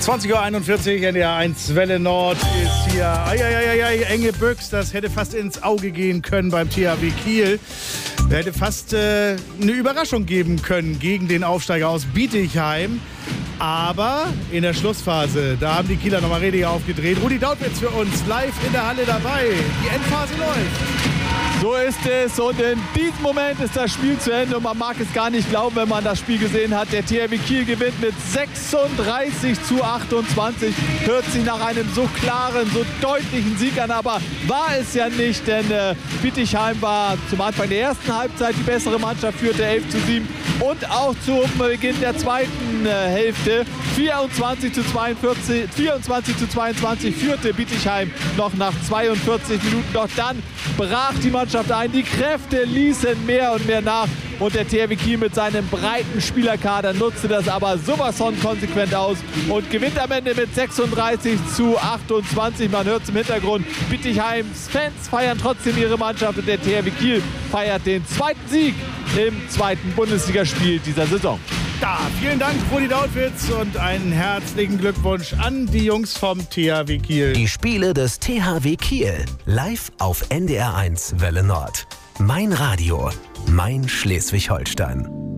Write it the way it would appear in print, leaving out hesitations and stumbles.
20:41 Uhr, NDR 1 Welle Nord ist hier. Enge Büchs, das hätte fast ins Auge gehen können beim THW Kiel. Da hätte fast eine Überraschung geben können gegen den Aufsteiger aus Bietigheim. Aber in der Schlussphase, da haben die Kieler nochmal richtig aufgedreht. Rudi Dautwitz für uns live in der Halle dabei. Die Endphase läuft. So ist es und in diesem Moment ist das Spiel zu Ende und man mag es gar nicht glauben, wenn man das Spiel gesehen hat. Der THW Kiel gewinnt mit 36:28. Hört sich nach einem so klaren, so deutlichen Sieg an, aber war es ja nicht, denn Bietigheim war zum Anfang der ersten Halbzeit die bessere Mannschaft, führte 11:7 und auch zum Beginn der zweiten Hälfte 24:22 führte Bietigheim noch nach 42 Minuten. Doch dann brach die Mannschaft ein. Die Kräfte ließen mehr und mehr nach. Und der THW Kiel mit seinem breiten Spielerkader nutzte das aber sowas von konsequent aus und gewinnt am Ende mit 36:28. Man hört es im Hintergrund. Bietigheims Fans feiern trotzdem ihre Mannschaft und der THW Kiel feiert den zweiten Sieg im zweiten Bundesligaspiel dieser Saison. Ja, vielen Dank, Rudi Dautwitz, und einen herzlichen Glückwunsch an die Jungs vom THW Kiel. Die Spiele des THW Kiel live auf NDR 1 Welle Nord. Mein Radio, mein Schleswig-Holstein.